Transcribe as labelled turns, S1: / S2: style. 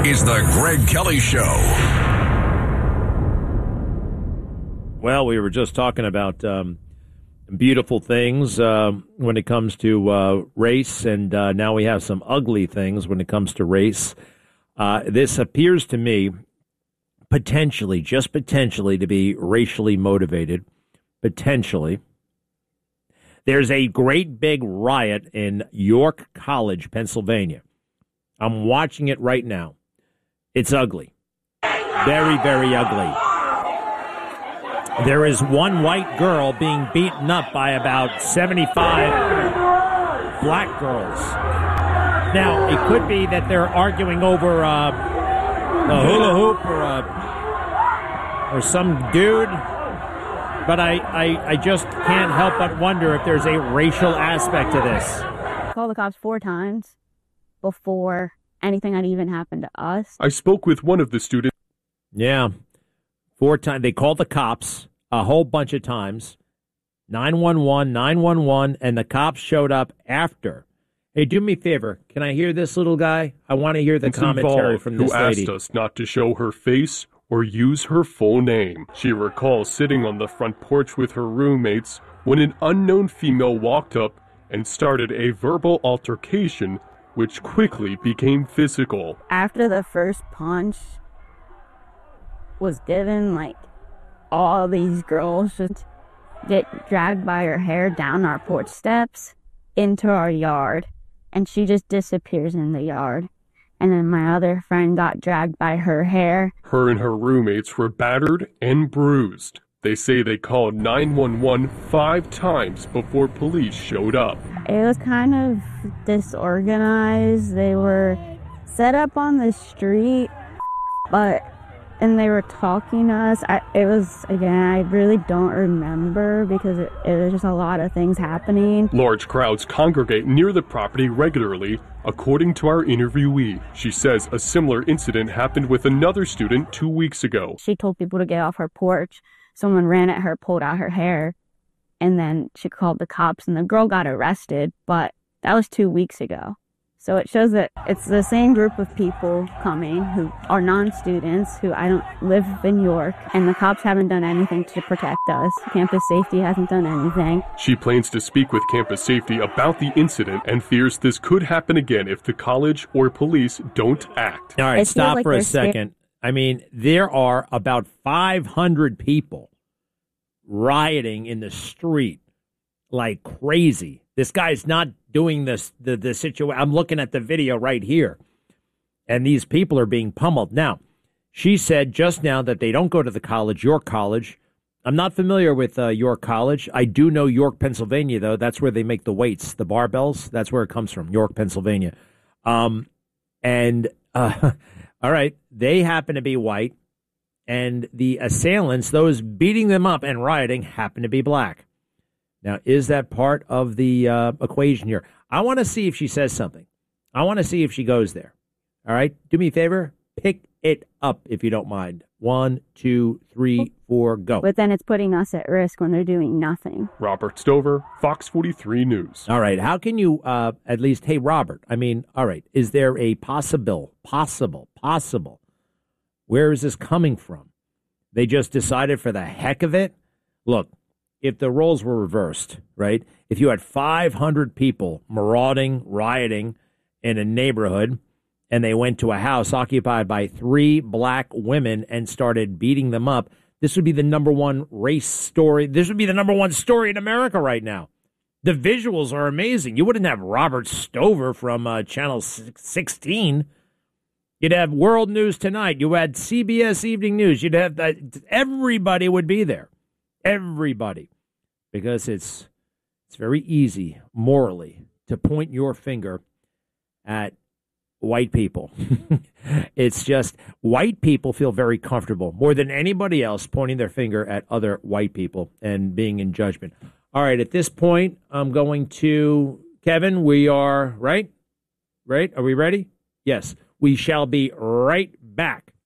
S1: is the Greg Kelly Show.
S2: Well, we were just talking about beautiful things when it comes to race, and now we have some ugly things when it comes to race. This appears to me potentially, just potentially, to be racially motivated. Potentially. There's a great big riot in York College, Pennsylvania. I'm watching it right now. It's ugly. Very, very ugly. There is one white girl being beaten up by about 75 black girls. Now, it could be that they're arguing over a hula hoop or some dude, but I just can't help but wonder if there's a racial aspect to this.
S3: I called the cops 4 times before anything had even happened to us.
S4: I spoke with one of the students.
S2: Yeah, 4 times. They called the cops a whole bunch of times. 911, 911, and the cops showed up after. Hey, do me a favor. Can I hear this little guy? I want to hear the commentary from this lady.
S4: Who asked us not to show her face or use her full name. She recalls sitting on the front porch with her roommates when an unknown female walked up and started a verbal altercation, which quickly became physical.
S3: After the first punch was given, all these girls just get dragged by her hair down our porch steps into our yard, and she just disappears in the yard. And then my other friend got dragged by her hair.
S4: Her and her roommates were battered and bruised. They say they called 911 5 times before police showed up.
S3: It was kind of disorganized. They were set up on the street, and they were talking to us. I really don't remember because it was just a lot of things happening.
S4: Large crowds congregate near the property regularly, according to our interviewee. She says a similar incident happened with another student 2 weeks ago.
S3: She told people to get off her porch. Someone ran at her, pulled out her hair, and then she called the cops, and the girl got arrested, but that was 2 weeks ago. So it shows that it's the same group of people coming who are non-students, who I don't live in York, and the cops haven't done anything to protect us. Campus safety hasn't done anything.
S4: She plans to speak with campus safety about the incident and fears this could happen again if the college or police don't act.
S2: All right, stop for a second. I mean, there are about 500 people rioting in the street like crazy. This guy's not doing this, the situation. I'm looking at the video right here, and these people are being pummeled. Now, she said just now that they don't go to the college, York College. I'm not familiar with York College. I do know York, Pennsylvania, though. That's where they make the weights, the barbells. That's where it comes from, York, Pennsylvania. All right, they happen to be white, and the assailants, those beating them up and rioting, happen to be black. Now, is that part of the equation here? I want to see if she says something. I want to see if she goes there. All right? Do me a favor. Pick it up if you don't mind. 1, 2, 3, 4, go.
S3: But then it's putting us at risk when they're doing nothing.
S4: Robert Stover, Fox 43 News.
S2: All right. How can you at least, hey, Robert, I mean, all right, is there a possible, where is this coming from? They just decided for the heck of it? Look, if the roles were reversed, right? If you had 500 people marauding, rioting in a neighborhood, and they went to a house occupied by 3 black women and started beating them up, this would be the number one race story. This would be the number one story in America right now. The visuals are amazing. You wouldn't have Robert Stover from Channel 16. You'd have World News Tonight. You had CBS Evening News. You'd have everybody would be there. Everybody. Because it's very easy morally to point your finger at white people. It's just white people feel very comfortable more than anybody else pointing their finger at other white people and being in judgment. All right, at this point, I'm going to Kevin. We are right? Are we ready? Yes. We shall be right back